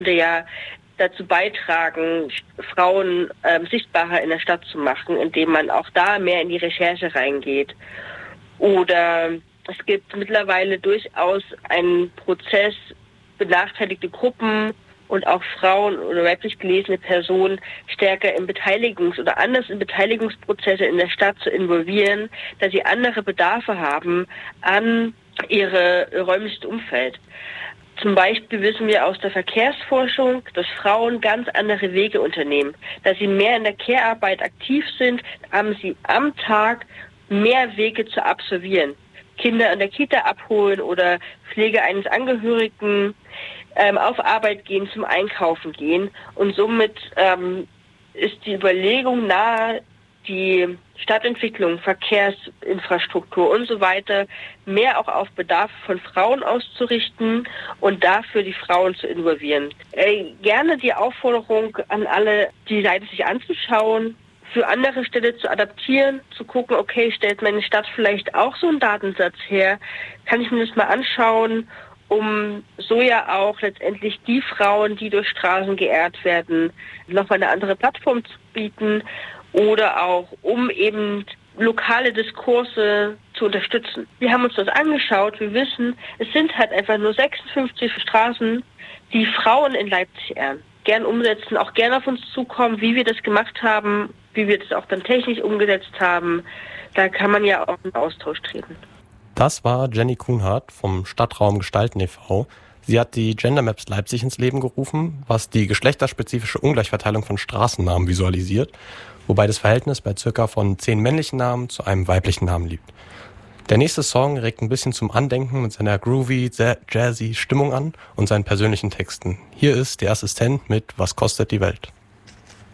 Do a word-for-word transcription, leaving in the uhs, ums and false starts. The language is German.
der ja dazu beitragen, Frauen äh, sichtbarer in der Stadt zu machen, indem man auch da mehr in die Recherche reingeht. Oder es gibt mittlerweile durchaus einen Prozess, benachteiligte Gruppen und auch Frauen oder weiblich gelesene Personen stärker in Beteiligungs- oder anders in Beteiligungsprozesse in der Stadt zu involvieren, da sie andere Bedarfe haben an ihre räumliches Umfeld. Zum Beispiel wissen wir aus der Verkehrsforschung, dass Frauen ganz andere Wege unternehmen. Da sie mehr in der Care-Arbeit aktiv sind, haben sie am Tag mehr Wege zu absolvieren. Kinder in der Kita abholen oder Pflege eines Angehörigen, ähm, auf Arbeit gehen, zum Einkaufen gehen. Und somit ähm, ist die Überlegung nahe, die Stadtentwicklung, Verkehrsinfrastruktur und so weiter mehr auch auf Bedarf von Frauen auszurichten und dafür die Frauen zu involvieren. Äh, gerne die Aufforderung an alle, die Seite sich anzuschauen, für andere Städte zu adaptieren, zu gucken, okay, stellt meine Stadt vielleicht auch so einen Datensatz her, kann ich mir das mal anschauen, um so ja auch letztendlich die Frauen, die durch Straßen geehrt werden, nochmal eine andere Plattform zu bieten oder auch um eben lokale Diskurse zu unterstützen. Wir haben uns das angeschaut, wir wissen, es sind halt einfach nur sechsundfünfzig Straßen, die Frauen in Leipzig ehren. Gern umsetzen, auch gerne auf uns zukommen, wie wir das gemacht haben, wie wir das auch dann technisch umgesetzt haben. Da kann man ja auch in Austausch treten. Das war Jenny Kuhnhardt vom Stadtraum Gestalten e V Sie hat die Gender Maps Leipzig ins Leben gerufen, was die geschlechterspezifische Ungleichverteilung von Straßennamen visualisiert, wobei das Verhältnis bei circa von zehn männlichen Namen zu einem weiblichen Namen liegt. Der nächste Song regt ein bisschen zum Andenken mit seiner groovy, jazzy Stimmung an und seinen persönlichen Texten. Hier ist der Assistent mit Was kostet die Welt?